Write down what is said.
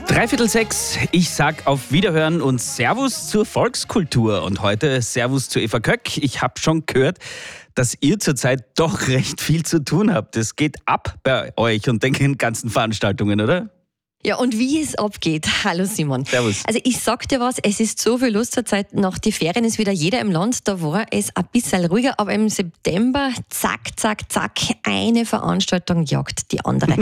6:15. Ich sag auf Wiederhören und Servus zur Volkskultur. Und heute Servus zu Eva Köck. Ich habe schon gehört, dass ihr zurzeit doch recht viel zu tun habt. Es geht ab bei euch und den ganzen Veranstaltungen, oder? Ja, und wie es abgeht. Hallo Simon. Servus. Also ich sag dir was, es ist so viel los zur Zeit. Nach den Ferien ist wieder jeder im Land. Da war es ein bisschen ruhiger, aber im September, zack, zack, zack, eine Veranstaltung jagt die andere.